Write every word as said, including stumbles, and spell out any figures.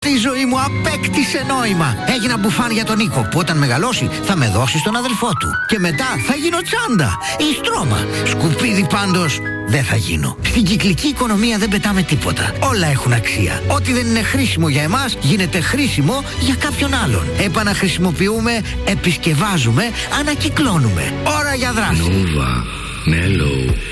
Η ζωή μου απέκτησε νόημα. Έγινα μπουφάν για τον Νίκο, που όταν μεγαλώσει θα με δώσει στον αδελφό του. Και μετά θα γίνω τσάντα ή στρώμα. Σκουπίδι πάντως δεν θα γίνω. Στην κυκλική οικονομία δεν πετάμε τίποτα. Όλα έχουν αξία. Ό,τι δεν είναι χρήσιμο για εμάς γίνεται χρήσιμο για κάποιον άλλον. Επαναχρησιμοποιούμε, επισκευάζουμε, ανακυκλώνουμε. Ώρα για δράση. Nova Mellow.